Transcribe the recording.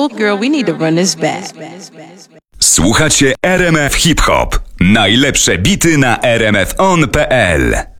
cool? Girl, we need to run this back. Słuchacie RMF Hip Hop. Najlepsze bity na rmfon.pl.